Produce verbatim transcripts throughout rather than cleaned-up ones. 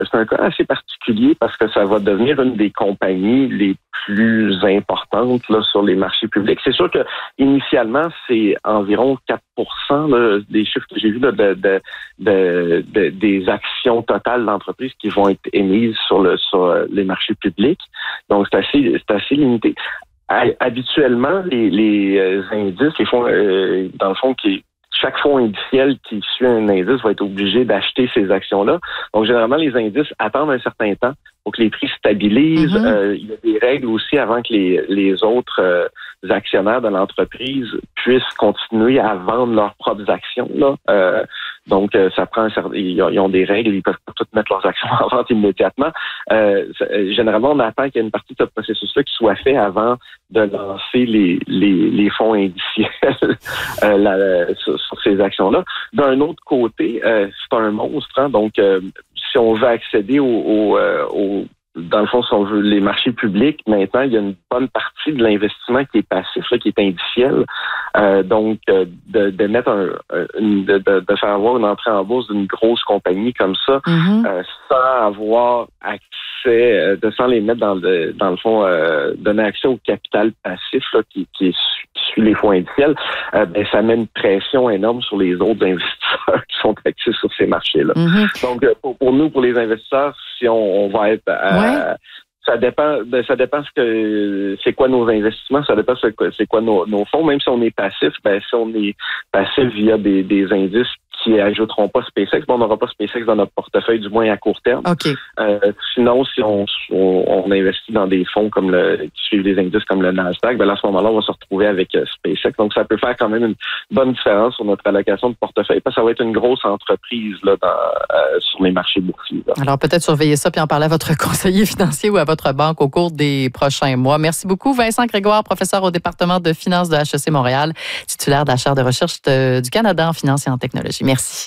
c'est un cas assez particulier parce que ça va devenir une des compagnies les plus importantes là, sur les marchés publics. C'est sûr que initialement, c'est environ quatre pour cent là, des chiffres que j'ai vus là, de, de, de, de, des actions totales d'entreprises qui vont être émises sur, le, sur les marchés publics. Donc, c'est assez, c'est assez limité. Habituellement, les, les indices, les fonds, euh, dans le fond, qui chaque fonds indiciel qui suit un indice va être obligé d'acheter ces actions-là. Donc, généralement, les indices attendent un certain temps pour que les prix stabilisent. Mm-hmm. Euh, il y a des règles aussi avant que les, les autres euh, actionnaires de l'entreprise puissent continuer à vendre leurs propres actions. Là. Euh, donc, euh, ça prend un certain... Ils ont des règles, ils peuvent pas toutes mettre leurs actions en vente immédiatement. Euh, généralement, on attend qu'il y ait une partie de ce processus-là qui soit fait avant de lancer les, les, les fonds indiciels euh, la, sur, sur ces actions-là. D'un autre côté, euh, c'est un monstre. Hein, donc, euh, si on veut accéder au, au, euh, au dans le fond, si on veut les marchés publics, maintenant, il y a une bonne partie de l'investissement qui est passif, là, qui est indiciel. Euh, donc, euh, de, de mettre un, une, de, de, de faire avoir une entrée en bourse d'une grosse compagnie comme ça, mm-hmm. euh, sans avoir accès, euh, de sans les mettre dans le dans le fond, euh, donner accès au capital passif là, qui, qui, est, qui suit les fonds indiciels, euh, ben ça met une pression énorme sur les autres investisseurs qui sont actifs sur ces marchés-là. Mm-hmm. Donc, pour, pour nous, pour les investisseurs, si on, on va être à, ouais. Ça dépend, ça dépend ce que c'est quoi nos investissements, ça dépend c'est quoi, c'est quoi nos, nos fonds. Même si on est passif, ben si on est passif via des, des indices qui ajouteront pas SpaceX, bon, on n'aura pas SpaceX dans notre portefeuille, du moins à court terme. Okay. Euh, sinon, si on, on, on investit dans des fonds comme le qui suivent des indices comme le Nasdaq, ben là, à ce moment-là, on va se retrouver avec euh, SpaceX. Donc, ça peut faire quand même une bonne différence sur notre allocation de portefeuille, parce que ça va être une grosse entreprise là dans, euh, sur les marchés boursiers. Là. Alors, peut-être surveiller ça puis en parler à votre conseiller financier ou à votre banque au cours des prochains mois. Merci beaucoup, Vincent Grégoire, professeur au département de finances de H E C Montréal, titulaire de la chaire de recherche de, du Canada en finance et en technologie. Merci.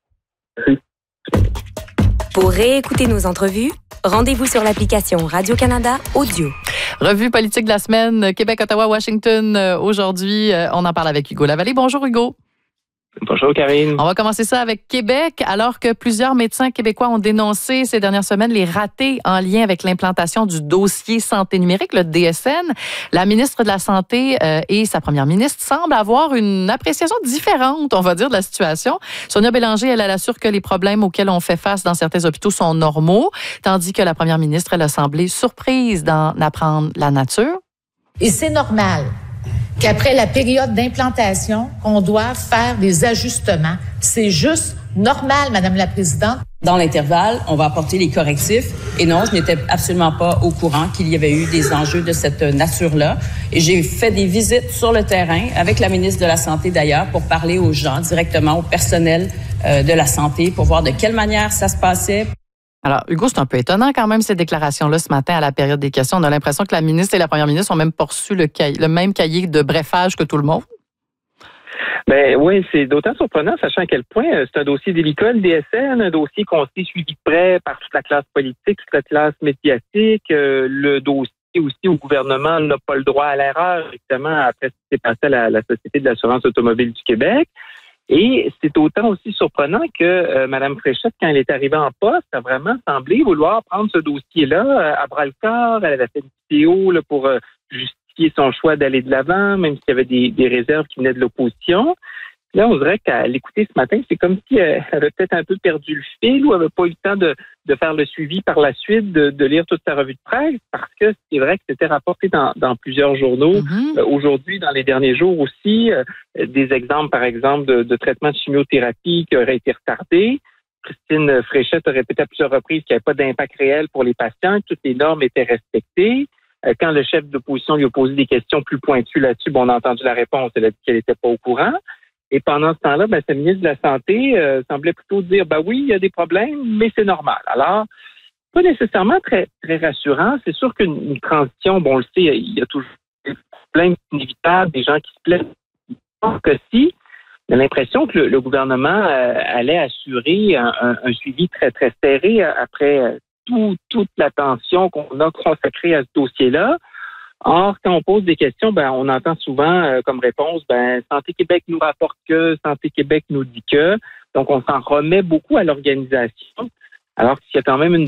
Merci. Pour réécouter nos entrevues, rendez-vous sur l'application Radio-Canada Audio. Revue politique de la semaine, Québec, Ottawa, Washington. Aujourd'hui, on en parle avec Hugo Lavallée. Bonjour, Hugo. Bonjour, Karine. On va commencer ça avec Québec. Alors que plusieurs médecins québécois ont dénoncé ces dernières semaines les ratés en lien avec l'implantation du dossier santé numérique, le D S N, la ministre de la Santé euh, et sa première ministre semblent avoir une appréciation différente, on va dire, de la situation. Sonia Bélanger, elle, elle assure que les problèmes auxquels on fait face dans certains hôpitaux sont normaux, tandis que la première ministre, elle a semblé surprise d'en apprendre la nature. Et c'est normal qu'après la période d'implantation, on doit faire des ajustements. C'est juste normal, Madame la Présidente. Dans l'intervalle, on va apporter les correctifs. Et non, je n'étais absolument pas au courant qu'il y avait eu des enjeux de cette nature-là. Et j'ai fait des visites sur le terrain, avec la ministre de la Santé d'ailleurs, pour parler aux gens directement, au personnel euh, de la santé, pour voir de quelle manière ça se passait. Alors, Hugo, c'est un peu étonnant quand même, ces déclarations-là ce matin à la période des questions. On a l'impression que la ministre et la première ministre ont même pas reçu le, cahier, le même cahier de brefage que tout le monde. Ben oui, c'est d'autant surprenant, sachant à quel point c'est un dossier délicat, le D S N, un dossier qu'on sait suivi de près par toute la classe politique, toute la classe médiatique. Euh, le dossier aussi au gouvernement n'a pas le droit à l'erreur, justement, après ce qui s'est passé à la, la Société de l'assurance automobile du Québec. Et c'est autant aussi surprenant que euh, Mme Fréchette, quand elle est arrivée en poste, a vraiment semblé vouloir prendre ce dossier-là euh, à bras-le-corps. Elle avait fait une vidéo là, pour euh, justifier son choix d'aller de l'avant, même s'il y avait des, des réserves qui venaient de l'opposition. Là, on dirait qu'à l'écouter ce matin, c'est comme si elle avait peut-être un peu perdu le fil ou elle n'avait pas eu le temps de, de faire le suivi par la suite, de, de lire toute sa revue de presse, parce que c'est vrai que c'était rapporté dans, dans plusieurs journaux. Mm-hmm. Euh, aujourd'hui, dans les derniers jours aussi, euh, des exemples, par exemple, de, de traitements de chimiothérapie qui auraient été retardés. Christine Fréchette a répété à plusieurs reprises qu'il n'y avait pas d'impact réel pour les patients, que toutes les normes étaient respectées. Euh, quand le chef d'opposition lui a posé des questions plus pointues là-dessus, bon, on a entendu la réponse, elle a dit qu'elle n'était pas au courant. Et pendant ce temps-là, ben, ce ministre de la Santé euh, semblait plutôt dire, ben oui, il y a des problèmes, mais c'est normal. Alors, pas nécessairement très très rassurant. C'est sûr qu'une une transition, bon, on le sait, il y a toujours des problèmes inévitables, des gens qui se plaignent. Que si, on a l'impression que le, le gouvernement euh, allait assurer un, un, un suivi très, très serré après tout, toute l'attention qu'on a consacrée à ce dossier-là. Or, quand on pose des questions, ben, on entend souvent euh, comme réponse, ben, Santé Québec nous rapporte que, Santé Québec nous dit que. Donc, on s'en remet beaucoup à l'organisation. Alors qu'il y a quand même une